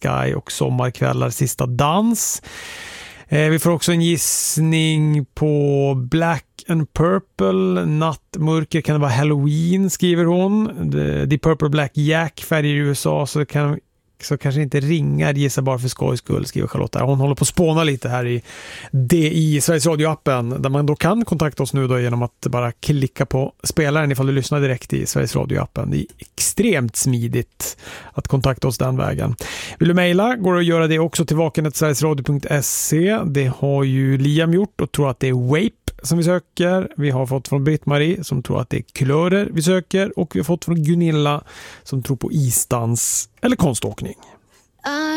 Sky och Sommarkvällar sista dans. Vi får också en gissning på Black and Purple, nattmörker, kan det vara Halloween, skriver hon. The Purple Black Jack, färger i USA, så kanske inte ringar, gissar bara för skojs skull, skriver Charlotta. Hon håller på att spåna lite här i DI, Sveriges Radio-appen, där man då kan kontakta oss nu då genom att bara klicka på spelaren ifall du lyssnar direkt i Sveriges Radio-appen. Det är extremt smidigt att kontakta oss den vägen. Vill du mejla, går det att göra det också till vaken@sverigesradio.se. Det har ju Liam gjort och tror att det är Wape som vi söker. Vi har fått från Britt-Marie som tror att det är kulörer vi söker, och vi har fått från Gunilla som tror på isdans eller konståkning.